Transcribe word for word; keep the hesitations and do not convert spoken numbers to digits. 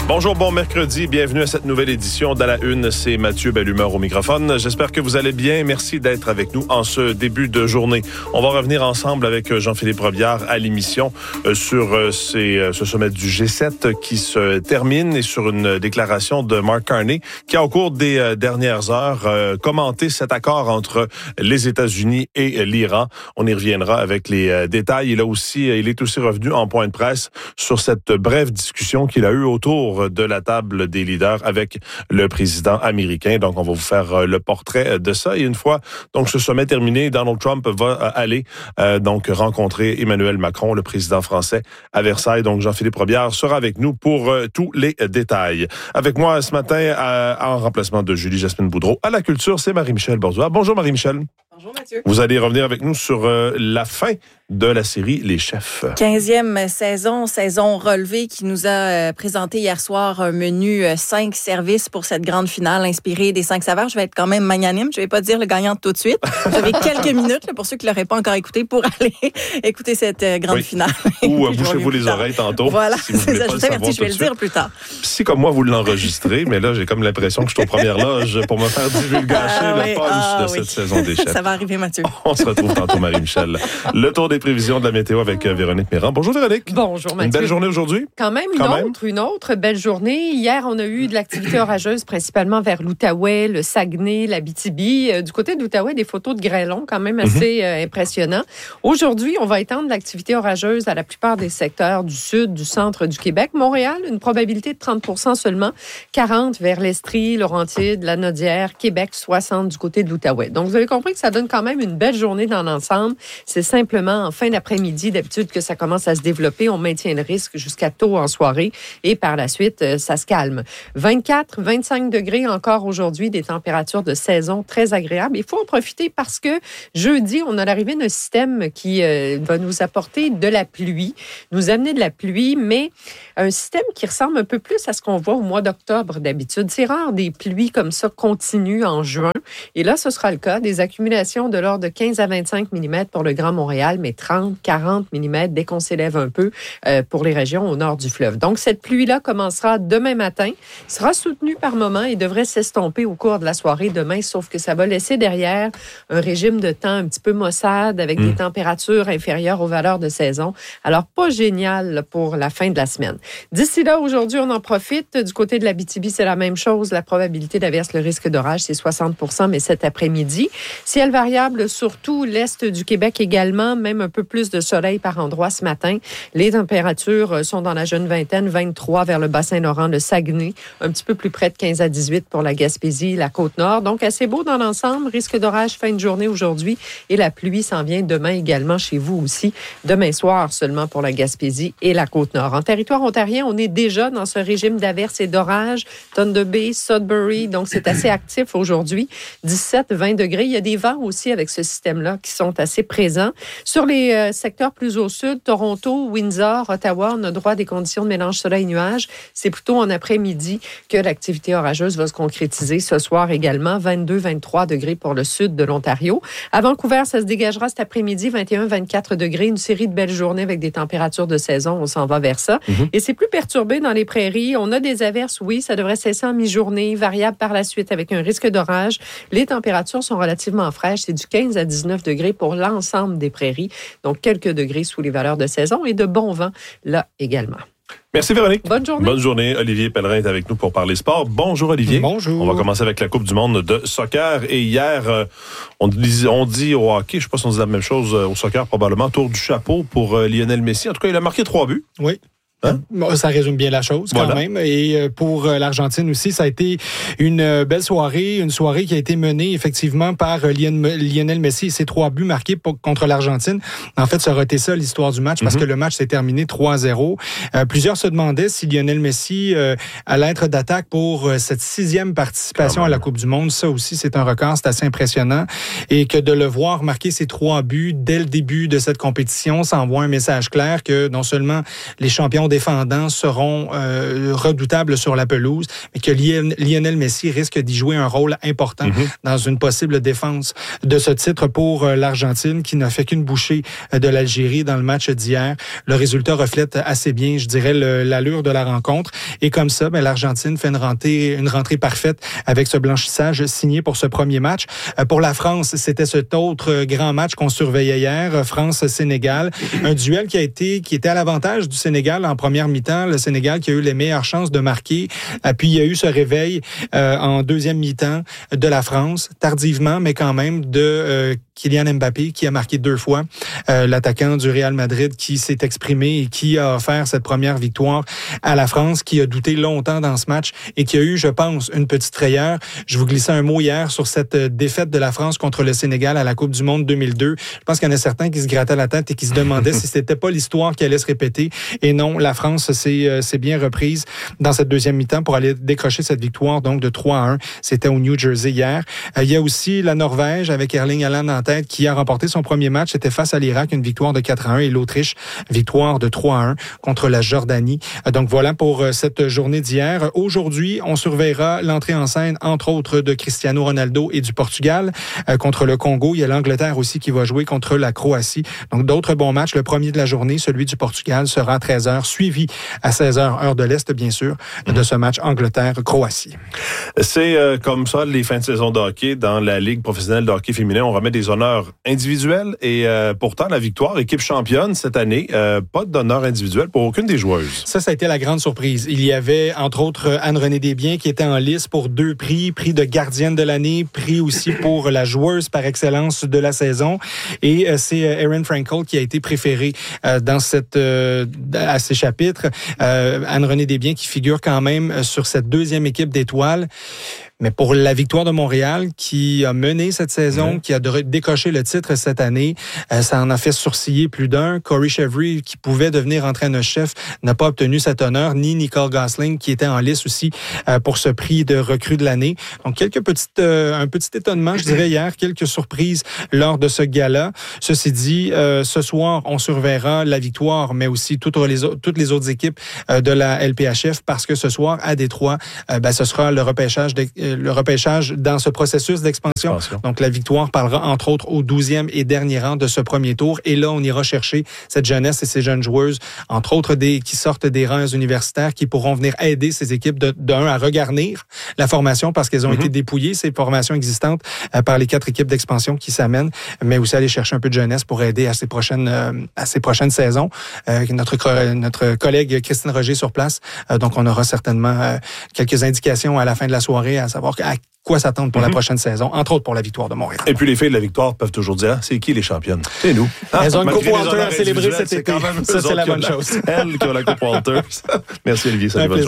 Bonjour, bon mercredi. Bienvenue à cette nouvelle édition d'À la Une. C'est Mathieu Bellumeur au microphone. J'espère que vous allez bien. Merci d'être avec nous en ce début de journée. On va revenir ensemble avec Jean-Philippe Robillard à l'émission sur ces, ce sommet du G sept qui se termine et sur une déclaration de Mark Carney qui a, au cours des dernières heures, commenté cet accord entre les États-Unis et l'Iran. On y reviendra avec les détails. Il a aussi, il est aussi revenu en point de presse sur cette brève discussion qu'il a eue autour de la table des leaders avec le président américain. Donc, on va vous faire le portrait de ça. Et une fois donc ce sommet terminé, Donald Trump va aller euh, donc rencontrer Emmanuel Macron, le président français, à Versailles. Donc, Jean-Philippe Robillard sera avec nous pour euh, tous les détails. Avec moi ce matin, euh, en remplacement de Julie-Jasmine Boudreau, à la culture, c'est Marie-Michel Bourgeois. Bonjour Marie-Michel. Bonjour Mathieu. Vous allez revenir avec nous sur euh, la fin de la série Les Chefs. quinzième saison, saison relevée qui nous a euh, présenté hier soir un menu euh, cinq services pour cette grande finale inspirée des cinq saveurs. Je vais être quand même magnanime, je vais pas dire le gagnant tout de suite. Vous avez quelques minutes là, pour ceux qui l'auraient pas encore écouté pour aller écouter cette euh, grande oui. finale. Ou euh, bouchez-vous les oreilles tantôt. Voilà, si vous c'est ça, pas je vous avertis, je vais le dire plus tard. Si comme moi vous l'enregistrez, mais là j'ai comme l'impression que je suis aux premières loges pour me faire divulgacher ah, oui. le punch ah, de oui. cette saison des Chefs. Ça va arriver Mathieu. On se retrouve tantôt Marie-Michel. Le tour des prévisions de la météo avec Véronique Méran. Bonjour Véronique. Bonjour Mathieu. Une belle journée aujourd'hui? Quand même une Quand autre, même. une autre belle journée. Hier, on a eu de l'activité orageuse principalement vers l'Outaouais, le Saguenay, l'Abitibi. Euh, du côté de l'Outaouais, des photos de grêlons quand même assez mm-hmm. euh, impressionnants. Aujourd'hui, on va étendre l'activité orageuse à la plupart des secteurs du sud, du centre du Québec. Montréal, une probabilité de trente pour cent seulement, quarante vers l'Estrie, Laurentide, la Nodière, Québec, soixante du côté de l'Outaouais. Donc, vous avez compris que ça donne quand même une belle journée dans l'ensemble. C'est simplement en fin d'après-midi, d'habitude, que ça commence à se développer. On maintient le risque jusqu'à tôt en soirée et par la suite, ça se calme. vingt-quatre, vingt-cinq degrés encore aujourd'hui, des températures de saison très agréables. Il faut en profiter parce que jeudi, on a l'arrivée d'un système qui euh, va nous apporter de la pluie, nous amener de la pluie, mais un système qui ressemble un peu plus à ce qu'on voit au mois d'octobre d'habitude. C'est rare des pluies comme ça continues en juin. Et là, ce sera le cas. Des accumulations de l'ordre de quinze à vingt-cinq millimètres pour le Grand Montréal, mais trente, quarante millimètres dès qu'on s'élève un peu euh, pour les régions au nord du fleuve. Donc, cette pluie-là commencera demain matin, sera soutenue par moments et devrait s'estomper au cours de la soirée demain, sauf que ça va laisser derrière un régime de temps un petit peu maussade avec mmh. des températures inférieures aux valeurs de saison. Alors, pas génial là, pour la fin de la semaine. D'ici là, aujourd'hui, on en profite. Du côté de l'Abitibi, c'est la même chose. La probabilité d'averse, le risque d'orage, c'est soixante pour cent, mais cet après-midi. Ciel variable, surtout l'est du Québec également, même un peu plus de soleil par endroit ce matin. Les températures sont dans la jeune vingtaine, vingt-trois vers le Bas-Saint-Laurent, le Saguenay, un petit peu plus près de quinze à dix-huit pour la Gaspésie, la Côte-Nord. Donc, assez beau dans l'ensemble. Risque d'orage fin de journée aujourd'hui et la pluie s'en vient demain également chez vous aussi. Demain soir seulement pour la Gaspésie et la Côte-Nord. En territoire ontarien, on est déjà dans ce régime d'averses et d'orage. Thunder Bay, Sudbury, donc c'est assez actif aujourd'hui. dix-sept, vingt degrés. Il y a des vents aussi avec ce système-là qui sont assez présents. Sur les euh, secteurs plus au sud, Toronto, Windsor, Ottawa, on a droit à des conditions de mélange soleil-nuage. C'est plutôt en après-midi que l'activité orageuse va se concrétiser. Ce soir également, vingt-deux, vingt-trois degrés pour le sud de l'Ontario. À Vancouver, ça se dégagera cet après-midi, vingt et un, vingt-quatre degrés. Une série de belles journées avec des températures de saison. On s'en va vers ça. Mm-hmm. Et c'est plus perturbé dans les prairies. On a des averses, oui, ça devrait cesser en mi-journée, variable par la suite avec un risque d'orage. Les températures sont relativement fraîches. C'est du quinze à dix-neuf degrés pour l'ensemble des prairies. Donc, quelques degrés sous les valeurs de saison et de bon vent là également. Merci Véronique. Bonne journée. Bonne journée. Olivier Pellerin est avec nous pour parler sport. Bonjour Olivier. Bonjour. On va commencer avec la Coupe du monde de soccer. Et hier, euh, on, dit, on dit au hockey, je ne sais pas si on dit la même chose euh, au soccer probablement, tour du chapeau pour euh, Lionel Messi. En tout cas, il a marqué trois buts. Oui. Hein? Ça résume bien la chose quand voilà. même. Et pour l'Argentine aussi, ça a été une belle soirée, une soirée qui a été menée effectivement par Lionel Messi et ses trois buts marqués pour, contre l'Argentine. En fait, ça aurait été ça l'histoire du match parce mm-hmm. que le match s'est terminé trois à zéro. Euh, plusieurs se demandaient si Lionel Messi euh, allait être d'attaque pour cette sixième participation à la Coupe du monde. Ça aussi, c'est un record, c'est assez impressionnant. Et que de le voir marquer ses trois buts dès le début de cette compétition, ça envoie un message clair que non seulement les champions champions défendants seront euh, redoutables sur la pelouse, mais que Lionel Messi risque d'y jouer un rôle important mm-hmm. dans une possible défense de ce titre pour l'Argentine, qui n'a fait qu'une bouchée de l'Algérie dans le match d'hier. Le résultat reflète assez bien, je dirais, le, l'allure de la rencontre. Et comme ça, ben, l'Argentine fait une rentrée, une rentrée parfaite avec ce blanchissage signé pour ce premier match. Pour la France, c'était cet autre grand match qu'on surveillait hier, France-Sénégal. Un duel qui a été, qui était à l'avantage du Sénégal en première mi-temps. Le Sénégal qui a eu les meilleures chances de marquer. Puis il y a eu ce réveil euh, en deuxième mi-temps de la France, tardivement, mais quand même de euh, Kylian Mbappé, qui a marqué deux fois, euh, l'attaquant du Real Madrid, qui s'est exprimé et qui a offert cette première victoire à la France, qui a douté longtemps dans ce match et qui a eu, je pense, une petite frayeur. Je vous glissais un mot hier sur cette défaite de la France contre le Sénégal à la Coupe du Monde deux mille deux. Je pense qu'il y en a certains qui se grattaient la tête et qui se demandaient si c'était pas l'histoire qui allait se répéter. Et non, la France s'est, euh, s'est bien reprise dans cette deuxième mi-temps pour aller décrocher cette victoire donc de trois à un. C'était au New Jersey hier. Euh, il y a aussi la Norvège avec Erling Haaland en tête qui a remporté son premier match. C'était face à l'Irak, une victoire de quatre à un, et l'Autriche, victoire de trois à un contre la Jordanie. Euh, donc voilà pour euh, cette journée d'hier. Aujourd'hui, on surveillera l'entrée en scène, entre autres, de Cristiano Ronaldo et du Portugal euh, contre le Congo. Il y a l'Angleterre aussi qui va jouer contre la Croatie. Donc d'autres bons matchs. Le premier de la journée, celui du Portugal, sera à treize heures, suivi à seize heures, heure de l'Est, bien sûr, mmh. de ce match Angleterre-Croatie. C'est euh, comme ça les fins de saison de hockey dans la Ligue professionnelle de hockey féminin. On remet des honneurs individuels et euh, pourtant la victoire, équipe championne cette année, euh, pas d'honneur individuel pour aucune des joueuses. Ça, ça a été la grande surprise. Il y avait, entre autres, Anne-Renée Desbiens qui était en lice pour deux prix, prix de gardienne de l'année, prix aussi pour la joueuse par excellence de la saison. Et euh, c'est Erin Frankel qui a été préférée euh, dans cette, euh, à ces chapitres. Euh, Anne-Renée Desbiens qui figure quand même sur cette deuxième équipe d'étoiles. Mais pour la victoire de Montréal, qui a mené cette saison, mmh. qui a décoché le titre cette année, euh, ça en a fait sourciller plus d'un. Corey Chevry, qui pouvait devenir entraîneur-chef, n'a pas obtenu cet honneur, ni Nicole Gosling, qui était en lice aussi euh, pour ce prix de recrue de l'année. Donc, quelques petites, euh, un petit étonnement, je dirais hier, quelques surprises lors de ce gala. Ceci dit, euh, ce soir, on surveillera la victoire, mais aussi toutes les, toutes les autres équipes euh, de la L P H F, parce que ce soir, à Détroit, euh, ben, ce sera le repêchage de le repêchage dans ce processus d'expansion. Expansion. Donc, la victoire parlera, entre autres, au douzième et dernier rang de ce premier tour. Et là, on ira chercher cette jeunesse et ces jeunes joueuses, entre autres, des qui sortent des rangs universitaires, qui pourront venir aider ces équipes de, de un, à regarnir la formation parce qu'elles ont mm-hmm. été dépouillées, ces formations existantes, euh, par les quatre équipes d'expansion qui s'amènent, mais aussi aller chercher un peu de jeunesse pour aider à ces prochaines, euh, à ces prochaines saisons. Euh, notre, notre collègue Christine Roger sur place. Euh, donc, on aura certainement euh, quelques indications à la fin de la soirée à savoir à quoi s'attendre pour mm-hmm. la prochaine saison, entre autres pour la victoire de Montréal. Et puis les filles de la victoire peuvent toujours dire, c'est qui les championnes? C'est nous. Ah, elles ont une Coupe Walter à célébrer cet été. Ça, c'est la bonne chose. Elles qui ont la Coupe Walter. Merci Olivier, salut, bonne journée.